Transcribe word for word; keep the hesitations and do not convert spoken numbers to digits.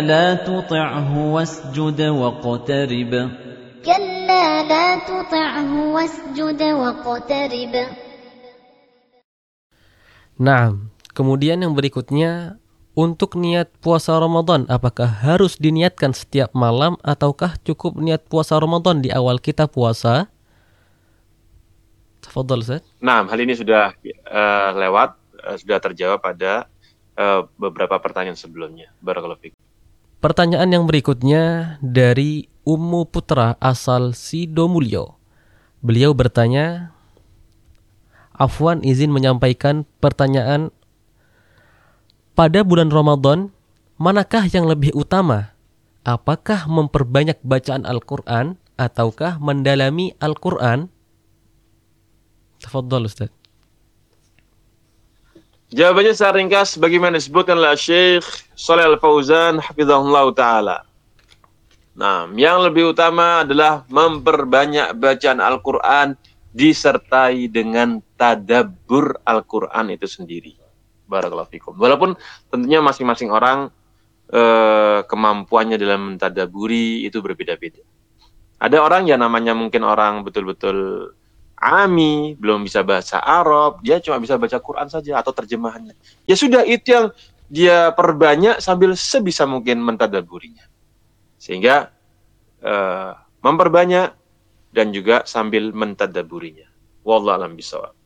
لا تطعه واسجد واقترب كلا لا تطعه واسجد واقترب. Naam. Kemudian yang berikutnya, untuk niat puasa Ramadan, apakah harus diniatkan setiap malam ataukah cukup niat puasa Ramadan di awal kita puasa? Tafadhal Ustaz. Nah, hal ini sudah uh, lewat, uh, sudah terjawab pada uh, beberapa pertanyaan sebelumnya. Barakallahu fiik. Pertanyaan yang berikutnya dari Ummu Putra asal Sidomulyo. Beliau bertanya, Afwan izin menyampaikan pertanyaan, pada bulan Ramadan, manakah yang lebih utama? Apakah memperbanyak bacaan Al-Quran ataukah mendalami Al-Quran? Tafadhal Ustaz. Jawabannya secara ringkas bagaimana disebutkan oleh Syekh Shalih Al-Fauzan hafizahullah taala. Nah, yang lebih utama adalah memperbanyak bacaan Al-Qur'an disertai dengan tadabbur Al-Qur'an itu sendiri. Barakallahu fikum. Walaupun tentunya masing-masing orang eh, kemampuannya dalam mentadabburi itu berbeda-beda. Ada orang yang namanya mungkin orang betul-betul ami, belum bisa bahasa Arab, dia cuma bisa baca Quran saja atau terjemahannya. Ya sudah, itu yang dia perbanyak sambil sebisa mungkin mentadabburinya. Sehingga uh, memperbanyak dan juga sambil mentadabburinya. Wallahu a'lam bishawab.